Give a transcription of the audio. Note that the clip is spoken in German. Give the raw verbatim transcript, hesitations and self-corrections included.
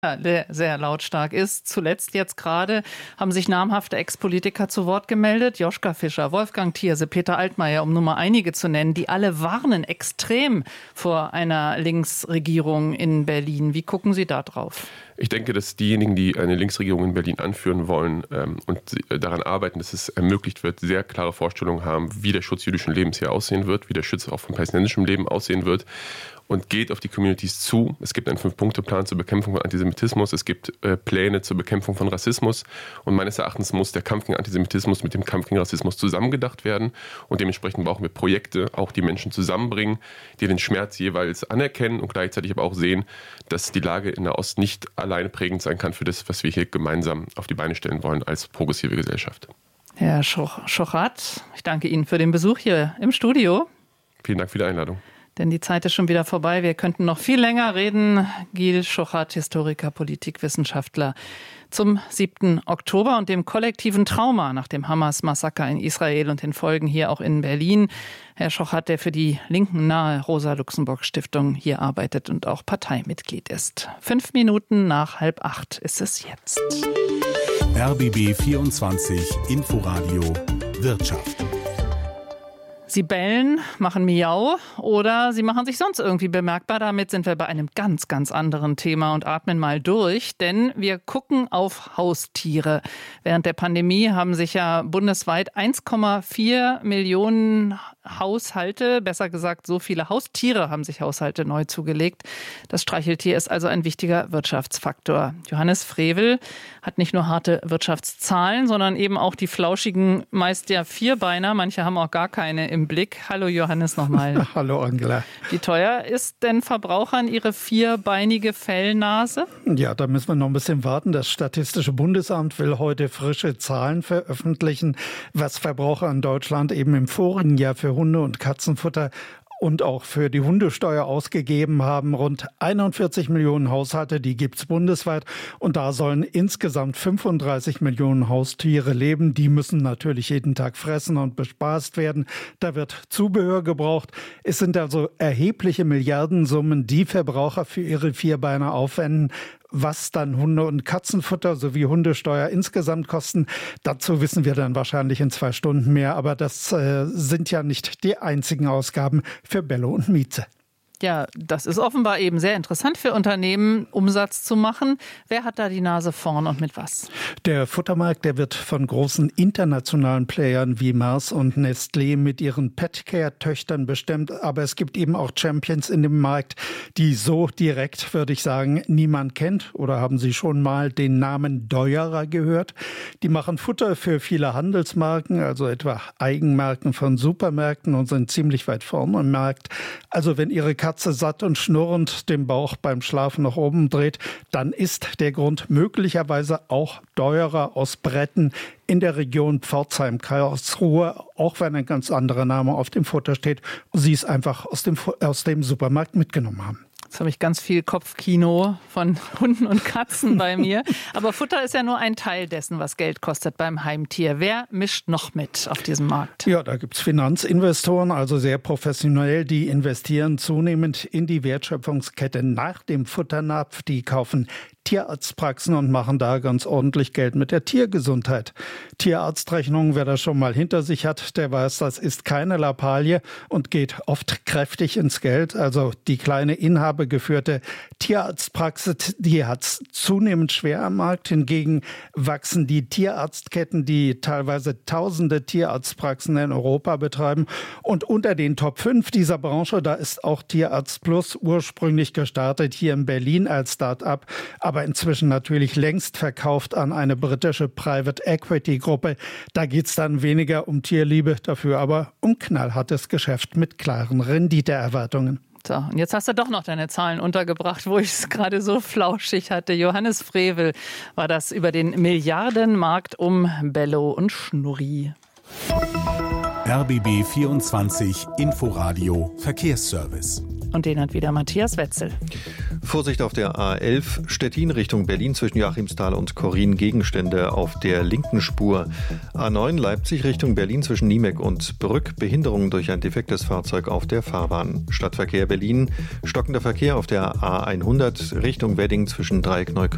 der sehr lautstark ist. Zuletzt jetzt gerade haben sich namhafte Ex-Politiker zu Wort gemeldet. Joschka Fischer, Wolfgang Thierse, Peter Altmaier, um nur mal einige zu nennen, die alle warnen extrem vor einer Linksregierung in Berlin. Wie gucken Sie da drauf? Ich denke, dass diejenigen, die eine Linksregierung in Berlin anführen wollen ähm, und daran arbeiten, dass es ermöglicht wird, sehr klare Vorstellungen haben, wie der Schutz jüdischen Lebens hier aussehen wird, wie der Schutz auch von palästinensischem Leben aussehen wird. Und geht auf die Communities zu. Es gibt einen Fünf-Punkte-Plan zur Bekämpfung von Antisemitismus. Es gibt äh, Pläne zur Bekämpfung von Rassismus. Und meines Erachtens muss der Kampf gegen Antisemitismus mit dem Kampf gegen Rassismus zusammengedacht werden. Und dementsprechend brauchen wir Projekte, auch die Menschen zusammenbringen, die den Schmerz jeweils anerkennen und gleichzeitig aber auch sehen, dass die Lage in der Ost nicht alleine prägend sein kann für das, was wir hier gemeinsam auf die Beine stellen wollen als progressive Gesellschaft. Herr Schochat, ich danke Ihnen für den Besuch hier im Studio. Vielen Dank für die Einladung. Denn die Zeit ist schon wieder vorbei. Wir könnten noch viel länger reden. Gil Schochat, Historiker, Politikwissenschaftler, zum siebten Oktober und dem kollektiven Trauma nach dem Hamas-Massaker in Israel und den Folgen hier auch in Berlin. Herr Schochat, der für die Linken nahe Rosa-Luxemburg-Stiftung hier arbeitet und auch Parteimitglied ist. Fünf Minuten nach halb acht ist es jetzt. R B B vierundzwanzig Inforadio Wirtschaft. Sie bellen, machen Miau oder sie machen sich sonst irgendwie bemerkbar. Damit sind wir bei einem ganz, ganz anderen Thema und atmen mal durch, denn wir gucken auf Haustiere. Während der Pandemie haben sich ja bundesweit eins Komma vier Millionen Haushalte, besser gesagt so viele Haustiere haben sich Haushalte neu zugelegt. Das Streicheltier ist also ein wichtiger Wirtschaftsfaktor. Johannes Frevel hat nicht nur harte Wirtschaftszahlen, sondern eben auch die flauschigen, meist ja Vierbeiner. Manche haben auch gar keine im Blick. Hallo Johannes nochmal. Hallo Angela. Wie teuer ist denn Verbrauchern ihre vierbeinige Fellnase? Ja, da müssen wir noch ein bisschen warten. Das Statistische Bundesamt will heute frische Zahlen veröffentlichen, was Verbraucher in Deutschland eben im vorigen Jahr für Hunde- und Katzenfutter und auch für die Hundesteuer ausgegeben haben. Rund einundvierzig Millionen Haushalte, die gibt's bundesweit. Und da sollen insgesamt fünfunddreißig Millionen Haustiere leben. Die müssen natürlich jeden Tag fressen und bespaßt werden. Da wird Zubehör gebraucht. Es sind also erhebliche Milliardensummen, die Verbraucher für ihre Vierbeiner aufwenden. Was dann Hunde- und Katzenfutter sowie Hundesteuer insgesamt kosten, dazu wissen wir dann wahrscheinlich in zwei Stunden mehr. Aber das äh, sind ja nicht die einzigen Ausgaben für Bello und Mieze. Ja, das ist offenbar eben sehr interessant für Unternehmen, Umsatz zu machen. Wer hat da die Nase vorn und mit was? Der Futtermarkt, der wird von großen internationalen Playern wie Mars und Nestlé mit ihren Petcare-Töchtern bestimmt. Aber es gibt eben auch Champions in dem Markt, die so direkt, würde ich sagen, niemand kennt. Oder haben Sie schon mal den Namen Deuerer gehört? Die machen Futter für viele Handelsmarken, also etwa Eigenmarken von Supermärkten und sind ziemlich weit vorne im Markt. Also wenn Ihre Katze satt und schnurrend den Bauch beim Schlafen nach oben dreht, dann ist der Grund möglicherweise auch Deuerer aus Bretten in der Region Pforzheim-Karlsruhe, auch wenn ein ganz anderer Name auf dem Futter steht und Sie es einfach aus dem, aus dem Supermarkt mitgenommen haben. Jetzt habe ich ganz viel Kopfkino von Hunden und Katzen bei mir. Aber Futter ist ja nur ein Teil dessen, was Geld kostet beim Heimtier. Wer mischt noch mit auf diesem Markt? Ja, da gibt es Finanzinvestoren, also sehr professionell. Die investieren zunehmend in die Wertschöpfungskette nach dem Futternapf. Die kaufen Tierarztpraxen und machen da ganz ordentlich Geld mit der Tiergesundheit. Tierarztrechnungen, wer das schon mal hinter sich hat, der weiß, das ist keine Lappalie und geht oft kräftig ins Geld. Also die kleine inhabergeführte Tierarztpraxis, die hat es zunehmend schwer am Markt. Hingegen wachsen die Tierarztketten, die teilweise tausende Tierarztpraxen in Europa betreiben. Und unter den Top fünf dieser Branche, da ist auch Tierarzt Plus, ursprünglich gestartet hier in Berlin als Start-up, aber inzwischen natürlich längst verkauft an eine britische Private Equity Gruppe. Da geht es dann weniger um Tierliebe, dafür aber um knallhartes Geschäft mit klaren Renditeerwartungen. So, und jetzt hast du doch noch deine Zahlen untergebracht, wo ich es gerade so flauschig hatte. Johannes Frevel war das über den Milliardenmarkt um Bello und Schnurri. R B B vierundzwanzig Inforadio Verkehrsservice. Und den hat wieder Matthias Wetzel. Vorsicht auf der A elf, Stettin Richtung Berlin zwischen Joachimsthal und Korin, Gegenstände auf der linken Spur. A neun, Leipzig Richtung Berlin zwischen Niemek und Brück, Behinderung durch ein defektes Fahrzeug auf der Fahrbahn. Stadtverkehr Berlin, stockender Verkehr auf der A hundert Richtung Wedding zwischen Dreieckneukölln